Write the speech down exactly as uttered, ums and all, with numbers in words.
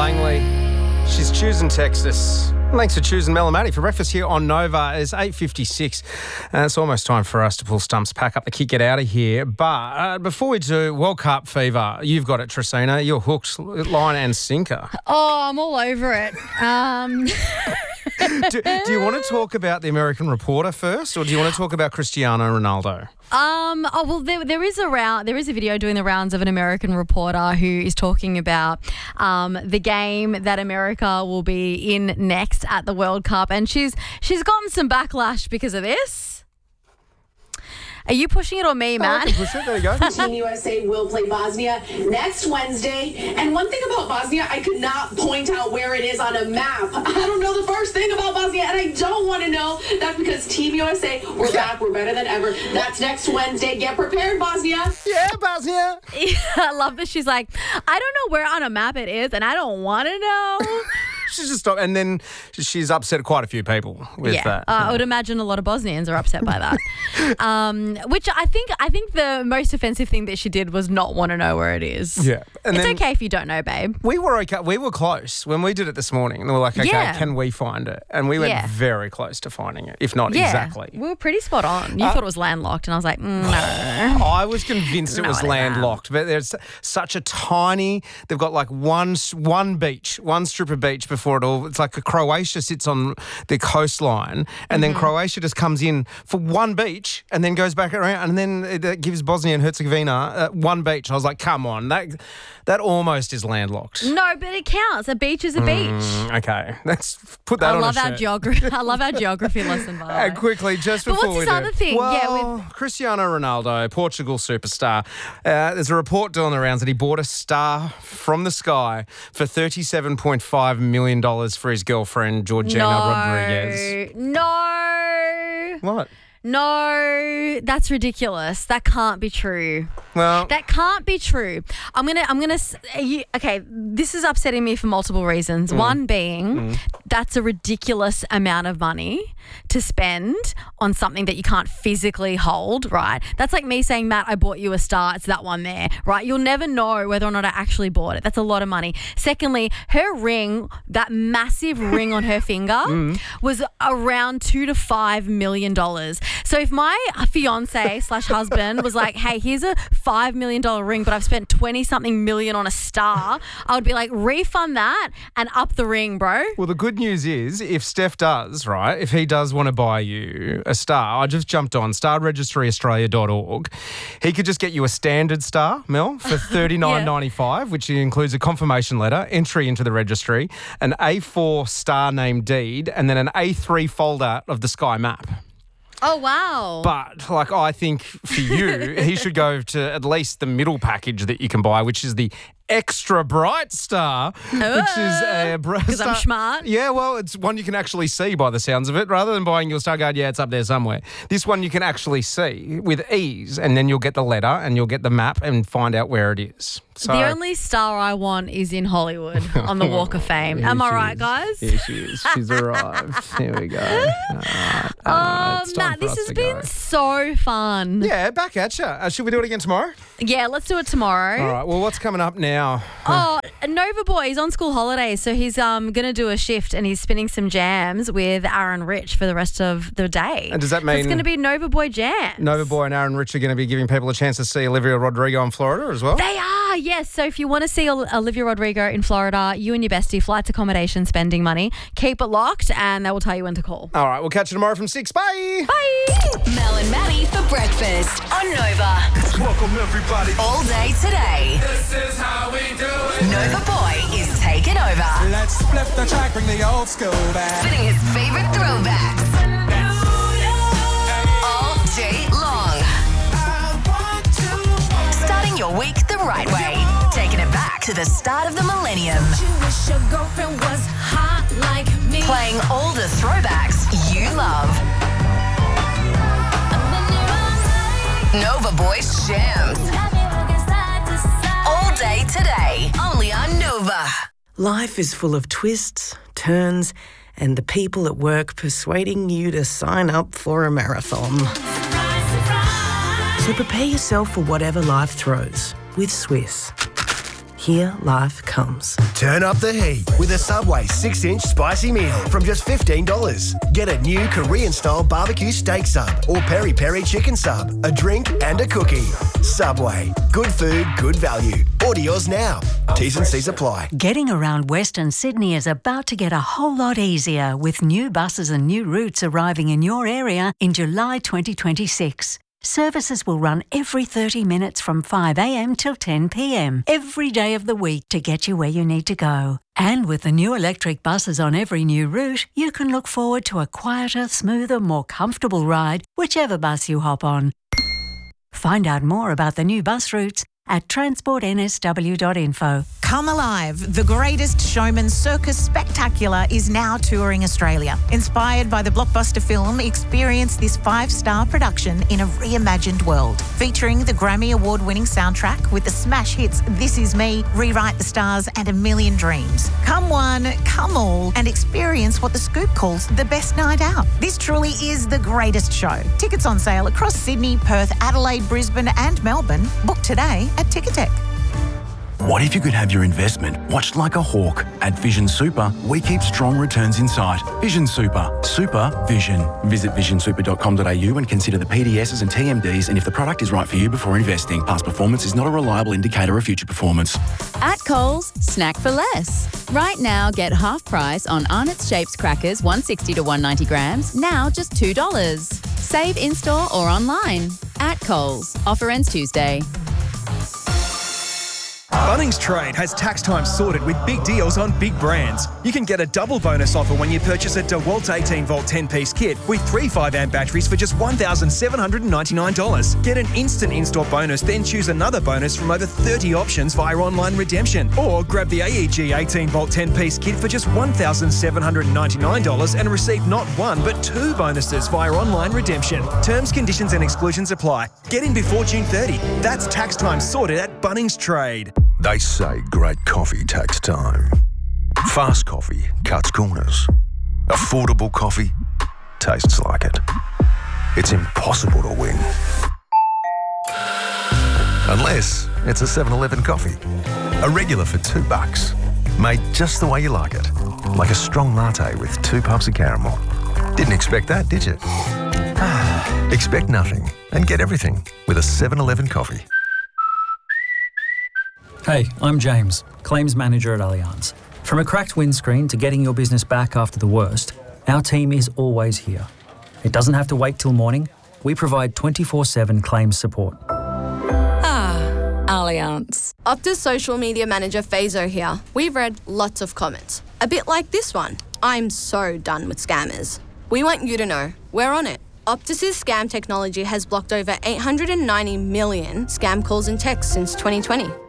Langley. She's choosing Texas. Thanks for choosing Mel and Maddie for breakfast here on Nova. It's eight fifty-six. Uh, it's almost time for us to pull stumps, pack up the kit, get out of here. But uh, before we do, World Cup fever. You've got it, Trisina. You're hooked, line and sinker. Oh, I'm all over it. Um... do, do you want to talk about the American reporter first, or do you want to talk about Cristiano Ronaldo? Um. Oh well, there there is a round. There is a video doing the rounds of an American reporter who is talking about um the game that America will be in next at the World Cup, and she's she's gotten some backlash because of this. Are you pushing it on me, Matt? Oh, I can push it. There you go. Team U S A will play Bosnia next Wednesday. And one thing about Bosnia, I could not point out where it is on a map. I don't know the first thing about Bosnia, and I don't want to know. That's because Team U S A, we're back, we're better than ever. That's next Wednesday. Get prepared, Bosnia. Yeah, Bosnia. Yeah, I love that. She's like, I don't know where on a map it is, and I don't want to know. She's just stopped, and then she's upset quite a few people with yeah. that. Uh, I would imagine a lot of Bosnians are upset by that. um, which I think I think the most offensive thing that she did was not want to know where it is. Yeah. And it's then okay if you don't know, babe. We were okay. We were close when we did it this morning. And we were like, okay, Yeah. can we find it? And we went Yeah. very close to finding it, if not Yeah, exactly. we were pretty spot on. You Uh, thought it was landlocked, and I was like, mm, no. I was convinced it No, was it isn't. landlocked, but there's such a tiny. They've got like one one beach, one strip of beach before it all. It's like Croatia sits on the coastline, and then Croatia just comes in for one beach and then goes back around, and then it, it gives Bosnia and Herzegovina uh, one beach. I was like, come on, that that almost is landlocked. No, but it counts. A beach is a beach. Mm, okay, let's put that I on love a our shirt. geography. I love our geography lesson, by the way. And quickly, just But before what's we this do, other thing? Well, Yeah, with- Cristiano Ronaldo, Portugal superstar. Uh, there's a report doing the rounds that he bought a star from the sky for thirty-seven point five million dollars for his girlfriend Georgina no, Rodriguez. no, What? no, that's ridiculous. That can't be true. Well, That can't be true. I'm gonna. I'm gonna. s- You, okay, this is upsetting me for multiple reasons. Mm. One being, that's a ridiculous amount of money to spend on something that you can't physically hold. Right? That's like me saying, Matt, I bought you a star. It's that one there. Right? You'll never know whether or not I actually bought it. That's a lot of money. Secondly, her ring, that massive ring on her finger, was around two to five million dollars. So if my fiance slash husband was like, hey, here's a five million dollar ring, but I've spent twenty something million on a star, I would be like, refund that and up the ring, bro. well, the good news is if Steph does, right, if he does want to buy you a star, I just jumped on star registry australia dot org. He could just get you a standard star, Mel, for thirty-nine ninety-five, which includes a confirmation letter, entry into the registry, an A four star name deed, and then an A three folder of the sky map. Oh, wow. But, like, I think for you, he should go to at least the middle package that you can buy, which is the extra bright star, which is a br- Because I'm star- smart. Yeah, well, it's one you can actually see by the sounds of it, rather than buying your star guide. Yeah, it's up there somewhere. This one you can actually see with ease, and then you'll get the letter and you'll get the map and find out where it is. So, The only star I want is in Hollywood on the Walk of Fame. Here Am I she right, is. guys? Here she is. She's arrived. Here we go. All right. Oh, Uh, it's time Matt, for this us has to been go. so fun. Yeah, back at you. Uh, should we do it again tomorrow? Yeah, let's do it tomorrow. All right. Well, what's coming up now? Oh, Nova Boy, he's on school holidays, so he's um going to do a shift and he's spinning some jams with Aaron Rich for the rest of the day. And does that So it's mean- going to be Nova Boy jams? Nova Boy and Aaron Rich are going to be giving people a chance to see Olivia Rodrigo in Florida as well. They are, yes. So if you want to see Ol- Olivia Rodrigo in Florida, you and your bestie, flights, accommodation, spending money, keep it locked and they will tell you when to call. All right. We'll catch you tomorrow from six. Bye. Bye. Mel and Maddie for breakfast on Nova. Welcome everybody. All day today. This is how we do it. Nova Boy is taking over. Let's flip the track, bring the old school back. Spinning his favorite throwbacks. All day long. Starting your week the right way. Taking it back to the start of the millennium. Playing all the throwbacks you love. Nova Boys Jams. All day today. Only on Nova. Life is full of twists, turns, and the people at work persuading you to sign up for a marathon. So prepare yourself for whatever life throws with Swiss. here life comes. Turn up the heat with a Subway six inch spicy meal from just fifteen dollars. Get a new Korean-style barbecue steak sub or peri-peri chicken sub, a drink and a cookie. Subway. Good food, good value. Order yours now. T's and C's apply. Getting around Western Sydney is about to get a whole lot easier with new buses and new routes arriving in your area in July twenty twenty-six. Services will run every thirty minutes from five a m till ten p m every day of the week to get you where you need to go. And with the new electric buses on every new route, you can look forward to a quieter, smoother, more comfortable ride, whichever bus you hop on. Find out more about the new bus routes at transport n s w dot info. Come Alive, the greatest showman circus spectacular is now touring Australia. Inspired by the blockbuster film, experience this five-star production in a reimagined world. Featuring the Grammy Award-winning soundtrack with the smash hits This Is Me, Rewrite the Stars and A Million Dreams. Come one, come all and experience what The Scoop calls the best night out. This truly is the greatest show. Tickets on sale across Sydney, Perth, Adelaide, Brisbane and Melbourne. Book today at Ticketek. What if you could have your investment watched like a hawk? At Vision Super, we keep strong returns in sight. Vision Super. Super Vision. Visit vision super dot com dot a u and consider the P D Ss and T M Ds and if the product is right for you before investing. Past performance is not a reliable indicator of future performance. At Coles, snack for less. Right now, get half price on Arnott's Shapes crackers, one sixty to one ninety grams, now just two dollars. Save in-store or online. At Coles. Offer ends Tuesday. Bunnings Trade has tax time sorted with big deals on big brands. You can get a double bonus offer when you purchase a DeWalt eighteen volt ten piece kit with three five amp batteries for just one thousand seven hundred ninety-nine dollars. Get an instant in-store bonus, then choose another bonus from over thirty options via online redemption. Or grab the A E G eighteen volt ten piece kit for just one thousand seven hundred ninety-nine dollars and receive not one but two bonuses via online redemption. Terms, conditions and exclusions apply. Get in before June thirtieth. That's tax time sorted at Bunnings Trade. They say great coffee takes time. Fast coffee cuts corners. Affordable coffee tastes like it. It's impossible to win. Unless it's a seven eleven coffee. A regular for two bucks. Made just the way you like it. Like a strong latte with two puffs of caramel. Didn't expect that, did you? Expect nothing and get everything with a seven eleven coffee. Hey, I'm James, Claims Manager at Allianz. From a cracked windscreen to getting your business back after the worst, our team is always here. It doesn't have to wait till morning. We provide twenty-four seven claims support. Ah, Allianz. Optus Social Media Manager Fazo here. We've read lots of comments. A bit like this one. I'm so done with scammers. We want you to know, we're on it. Optus's scam technology has blocked over eight hundred ninety million scam calls and texts since twenty twenty.